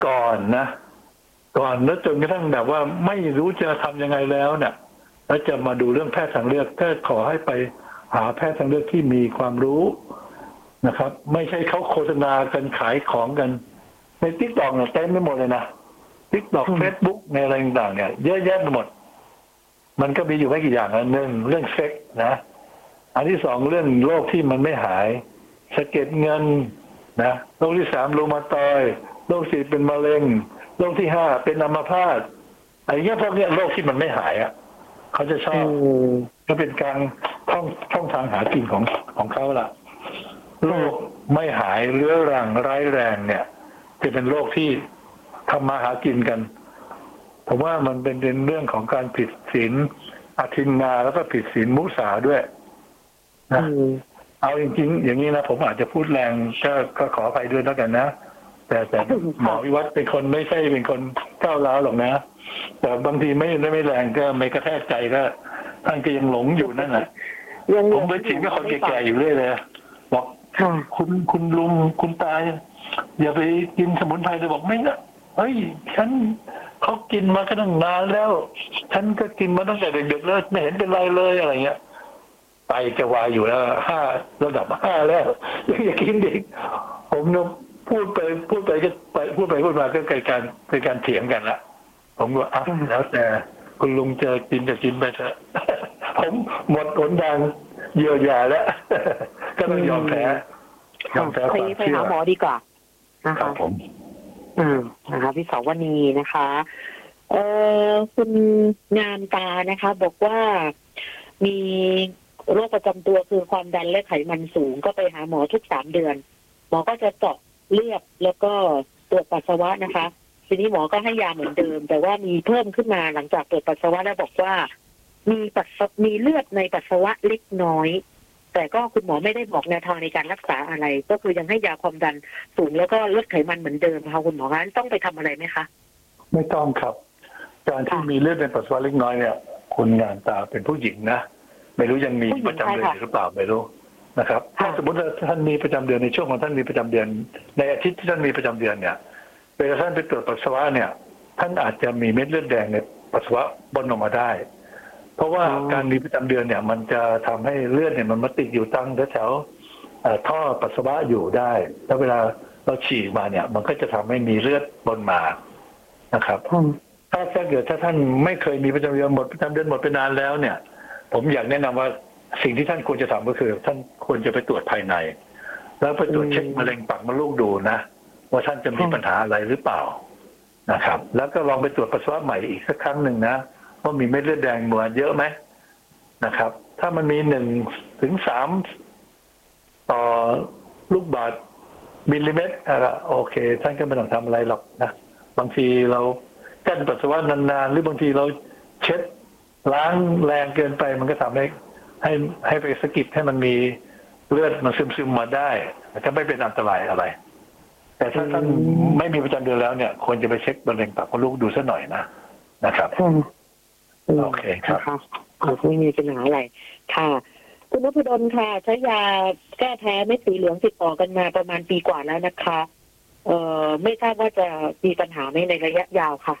ก่อนนะก่อนแล้วจนกระทั่งแบบว่าไม่รู้จะทำยังไงแล้วเนี่ยแล้วจะมาดูเรื่องแพทย์ทางเลือกก็ขอให้ไปหาแพทย์ทางเลือกที่มีความรู้นะครับ ไม่ใช่เขาโฆษณากันขายของกันในติ๊กต็อกเนี่ยเต็มไปหมดเลยนะติ๊กต็อกเฟซบุ๊กในอะไรต่างๆเนี่ยเยอะแยะไปหมดมันก็มีอยู่ไม่กี่อย่างนะหนึ่งเรื่องเซ็กนะอันที่สองเรื่องโรคที่มันไม่หายสะเก็ดเงินนะโรคที่สามรูมาตอยด์โรคสี่เป็นมะเร็งโรคที่ห้าเป็นอัมพาตไอ้เงี้ยพวกเนี้ยโรคที่มันไม่หายอ่ะเขาจะชอบก็เป็นการช่องทางหากินของเขาล่ะโรคไม่หายเรื้อรังร้ายแรงเนี่ยจะเป็นโรคที่ทำมาหากินกันผมว่ามันเป็นเรื่องของการผิดศีลอทินนาแล้วก็ผิดศีลมุสาด้วยนะเอาจริงๆอย่างนี้นะผมอาจจะพูดแรงก็ขออภัยด้วยแล้วกันนะแต่หมอวิวัฒน์เป็นคนไม่ใช่เป็นคนก้าวร้าวหรอกนะแต่บางทีไม่แรงก็ไม่กระแทกใจก็ท่านก็ยังหลงอยู่นั่นแหละผมไปฉีดกับคนแก่ๆอยู่เรื่อยเลยบอกคุณลุงคุณตาอย่าไปกินสมุนไพรเลยบอกไม่นะเฮ้ยฉันเขากินมาก็ตั้งนานแล้วฉันก็กินมาตั้งแต่เด็กๆแล้วไม่เห็นเป็นไรเลยอะไรเงี้ยไตจะวายอยู่แล้วระดับ 5แล้วยังจะกินเด็กผมเนี่ยพูดไปก็พูดมาก็เกิดการเถียงกันละผมก็แล้วแต่คุณลุงจะกินไปเถอะผมหมดหนทางเยียวยาแล้วก็ต้องยอมแพ้ความเชื่อไปหาหมอดีกว่านะคะผมนะคะพี่สาวณีนะคะคุณงามตานะคะบอกว่ามีโรคประจำตัวคือความดันและไขมันสูงก็ไปหาหมอทุก3 เดือนหมอก็จะเจาะเลือดแล้วก็ตรวจปัสสาวะนะคะทีนี้หมอก็ให้ยาเหมือนเดิมแต่ว่ามีเพิ่มขึ้นมาหลังจากตรวจปัสสาวะแล้วบอกว่ามีเลือดในปัสสาวะเล็กน้อยแต่ก็คุณหมอไม่ได้บอกแนวทางในการรักษาอะไรก็คือยังให้ยาความดันสูงแล้วก็ลดไขมันเหมือนเดิมค่ะคุณหมอคะต้องไปทำอะไรไหมคะไม่ต้องครับการที่มีเลือดในปัสสาวะเล็กน้อยเนี่ยคุณงานตาเป็นผู้หญิงนะไม่รู้ยังมีประจำเดือนหรือเปล่าไม่รู้นะครับถ้าสมมติว่าท่านมีประจำเดือนในช่วงของท่านมีประจำเดือนในอาทิตย์ที่ท่านมีประจำเดือนเนี่ยเวลาท่านไปตรวจปัสสาวะเนี่ยท่านอาจจะมีเม็ดเลือดแดงในปัสสาวะบนออกมาได้เพราะว่าการมีประจำเดือนเนี่ยมันจะทำให้เลือดเนี่ยมันมาติดอยู่ตั้งแถวท่อปัสสาวะอยู่ได้แล้วเวลาเราฉี่มาเนี่ยมันก็จะทำให้มีเลือดบนมานะครับถ้าเกิดถ้าท่านไม่เคยมีประจำเดือนหมดประจำเดือนหมดไปนานแล้วเนี่ยผมอยากแนะนำว่าสิ่งที่ท่านควรจะทำก็คือท่านควรจะไปตรวจภายในแล้วไปตรวจเช็คมะเร็งปากมดลูกดูนะว่าท่านจะมีปัญหาอะไรหรือเปล่านะครับแล้วก็ลองไปตรวจปัสสาวะใหม่อีกสักครั้งหนึ่งนะว่ามีเม็ดเลือดแดงเหมือนเยอะไหมนะครับถ้ามันมี1 ถึง 3ต่อลูกบาศก์มิลลิเมตรโอเคท่านก็ไม่ต้องทำอะไรหรอกนะบางทีเรากั้นปัสสาวะนานๆหรือบางทีเราเช็ดล้างแรงเกินไปมันก็ทำให้ไปสะกิดให้มันมีเลือดมันซึมมาได้ก็ไม่เป็นอันตรายอะไรแต่ถ้าท่านไม่มีประจำเดือนแล้วเนี่ยควรจะไปเช็คมะเร็งปากมดลูกดูซะหน่อยนะครับโอเคครับไม่มีปัญหาอะไรค่ะคุณนพดลค่ะใช้ยาแก้แพ้เม็ดสีเหลืองติดต่อกันมาประมาณปีกว่าแล้วนะคะไม่ทราบว่าจะมีปัญหาไหมในระยะยาวค่ะ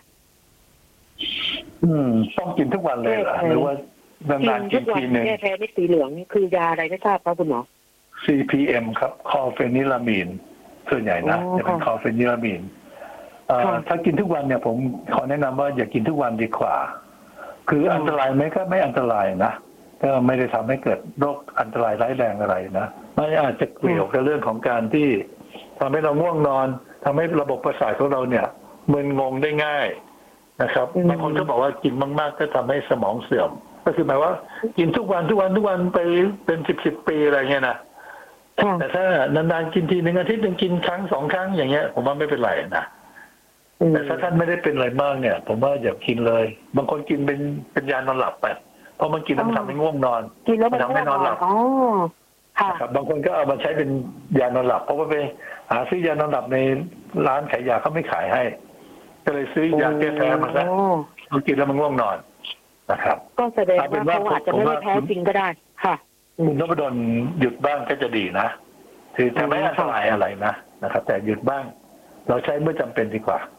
ต้องกินทุกวันเลยเหรอหรือว่านานๆกินทีนึงแก้แพ้เม็ดสีเหลืองคือยาอะไรไม่ทราบครับคุณหมอ CPM ครับคอร์เฟนิลามีนส่วนใหญ่นะจะเป็นคอร์เฟนิลามีนถ้ากินทุกวันเนี่ยผมขอแนะนำว่าอย่ากินทุกวันดีกว่าคืออันตรายไหมก็ไม่อันตรายนะก็ไม่ได้ทำให้เกิดโรคอันตรายร้ายแรงอะไรนะมันอาจจะเกี่ยวกับเรื่องของการที่ทำให้เราง่วงนอนทำให้ระบบประสาทของเราเนี่ยมึนงงได้ง่ายนะครับบางคนก็บอกว่ากินมากๆก็ทำให้สมองเสื่อมก็คือหมายว่ากินทุกวันไปเป็น10 ปีอะไรเงี้ยนะแต่ถ้านานๆกินที1 อาทิตย์นึงกินครั้ง2 ครั้งอย่างเงี้ยผมว่าไม่เป็นไรนะแต่ถ้าท่านไม่ได้เป็นอะไรมากเนี่ยผมว่าอย่ากินเลยบางคนกินเป็นยานอนหลับไปเพราะมันกินแล้วมันทำให้ง่วงนอนมันทำให้นอนหลับครับบางคนก็เอามาใช้เป็นยานอนหลับเพราะว่าไปหาซื้อยานอนหลับในร้านขายยาเขาไม่ขายให้ก็เลยซื้อยาแก้แพ้มาซะพอกินแล้วมันง่วงนอนนะครับก็แสดงว่าเขาอาจจะไม่ได้แพ้จริงก็ได้ค่ะคุณนพดลหยุดบ้างก็จะดีนะคือจะไม่อันตรายอะไรนะครับแต่หยุดบ้างเราใช้เมื่อจำเป็นดีกว่า